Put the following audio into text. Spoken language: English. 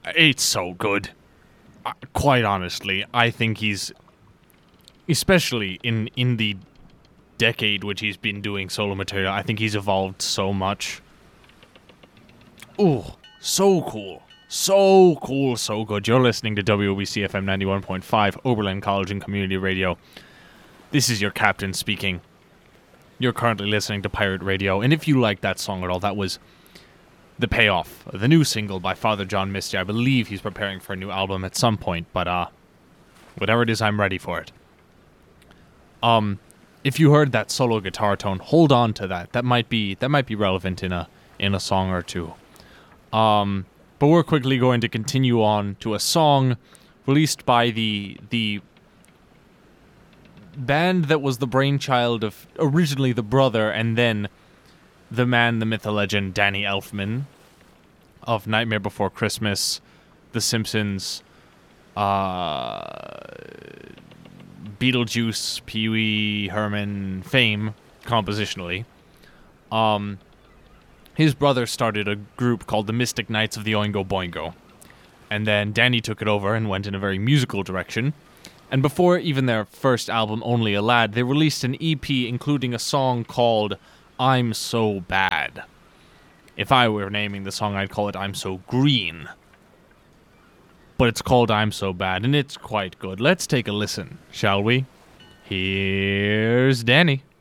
It's so good. Quite honestly, I think he's, especially in the decade which he's been doing solo material, I think he's evolved so much. Ooh, so cool. So cool, so good. You're listening to WOBC FM 91.5, Oberlin College and Community Radio. This is your captain speaking. You're currently listening to Pirate Radio, and if you like that song at all, that was the payoff, the new single by Father John Misty. I believe he's preparing for a new album at some point, but whatever it is, I'm ready for it. If you heard that solo guitar tone, hold on to that. That might be relevant in a song or two. But we're quickly going to continue on to a song released by the band that was the brainchild of originally the brother and then the man, the myth, the legend, Danny Elfman of Nightmare Before Christmas, The Simpsons, Beetlejuice, Pee Wee Herman fame, compositionally. His brother started a group called the Mystic Knights of the Oingo Boingo. And then Danny took it over and went in a very musical direction. And before even their first album, Only a Lad, they released an EP including a song called I'm So Bad. If I were naming the song, I'd call it I'm So Green. But it's called I'm So Bad, and it's quite good. Let's take a listen, shall we? Here's Danny.